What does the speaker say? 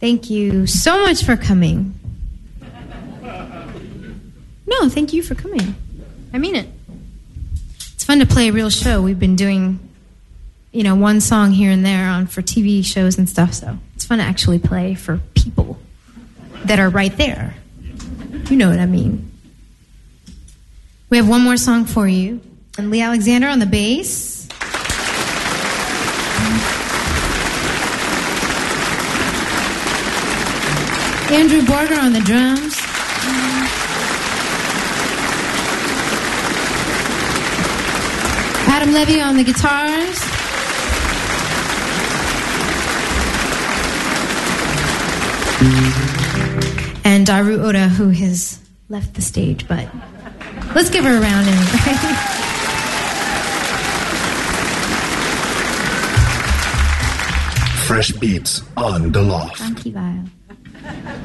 Thank you so much for coming. No, thank you for coming. I mean it. It's fun to play a real show. We've been doing, one song here and there for TV shows and stuff, so it's fun to actually play for people that are right there. You know what I mean. We have one more song for you. And Lee Alexander on the bass. Andrew Borger on the drums. Adam Levy on the guitars. And Daru Oda, who has left the stage, but let's give her a round anyway. Fresh beats on The Loft. Funky vibe.